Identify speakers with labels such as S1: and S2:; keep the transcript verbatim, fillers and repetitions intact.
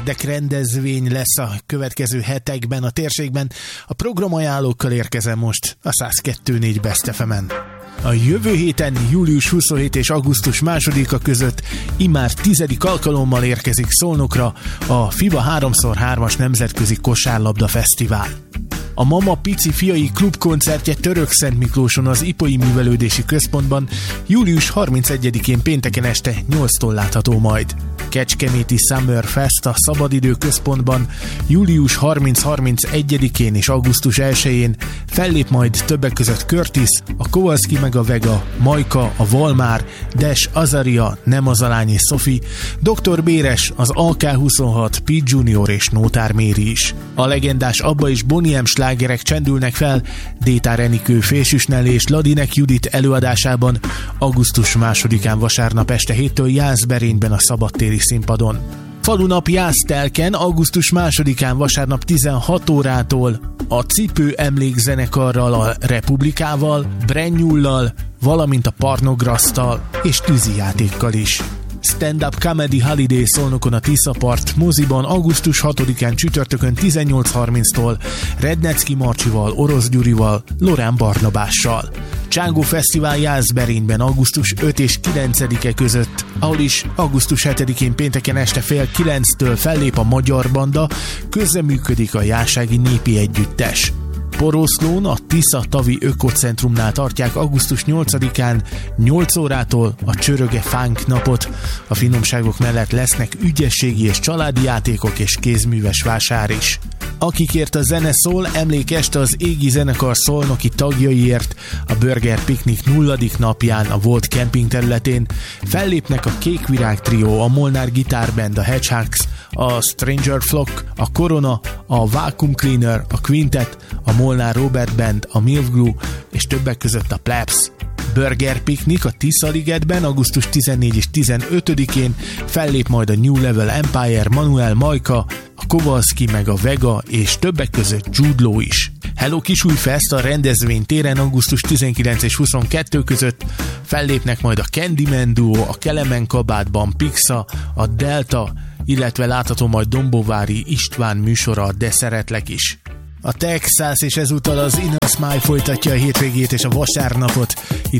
S1: érdekrendezvény lesz a következő hetekben a térségben. A programajánlókkal érkezem most a száz kettő négy Best ef emen. A jövő héten július huszonhetedike és augusztus másodika között immár tizedik alkalommal érkezik Szolnokra a FIBA három szor hármas Nemzetközi Kosárlabda Fesztivál. A Mama Pici Fiai Klub koncertje Törökszentmiklóson az Ipoly Művelődési Központban július harmincegyedikén pénteken este nyolctól látható majd. Kecskeméti Summer Fest a Szabadidő Központban július harminc-harmincegyedikén és augusztus elsején fellép majd többek között Curtis, a Kowalski meg a Vega, Majka, a Valmár, Des, Azaria, Nem az a lány és Sophie, doktor Béres, az á ká huszonhat, Pete Junior és Nótár Méri is. A legendás Abba és Bonnie M slágerek csendülnek fel Détár Enikő, Félsűs Nelly és Ladinek Judit előadásában augusztus másodikán vasárnap este héttől Jászberényben a szabadtéri színpadon. Falunap Jásztelken augusztus másodikán vasárnap tizenhat órától a Cipő emlékzenekarral, a Republikával, Brennyullal, valamint a Parnograsztal és tűzijátékkal is. Stand-up Comedy Holiday Szolnokon a Tiszapart moziban augusztus hatodikán csütörtökön tizennyolc harminctól Rednecki Marcsival, Orosz Gyurival, Lorán Barnabással. Csángó Fesztivál Jászberényben augusztus ötödike és kilencedike között, ahol is augusztus hetedikén pénteken este fél kilenctől fellép a Magyar Banda, közreműködik a Jászági Népi Együttes. Poroszlón a Tisza Tavi Ökocentrumnál tartják augusztus nyolcadikán nyolc órától a Csöröge Funk napot. A finomságok mellett lesznek ügyességi és családi játékok és kézműves vásár is. Akikért a zene szól, emlékeste az Égi Zenekar szolnoki tagjaiért a Burger Picnic nulladik napján a Volt Camping területén fellépnek a Kék Virág Trio, a Molnár Guitar Band, a Hedgehogs, a Stranger Flock, a Corona, a Vacuum Cleaner, a Quintet, a Molnár Robert Band, a Milk Glue és többek között a Plebs. Burger Picnic a Tiszaligetben augusztus tizennegyedikén és tizenötödikén fellép majd a New Level Empire, Manuel Majka, a Kowalski meg a Vega és többek között Jude Law is. Hello Kisújfest a rendezvény téren augusztus tizenkilencedike és huszonkettedike között fellépnek majd a Candyman Duo, a Kelemen Kabátban Pixa, a Delta, illetve látható majd Dombovári István műsora, De szeretlek is. A Texas és ezúttal az Inner Smile folytatja a hétvégét és a vasárnapot itt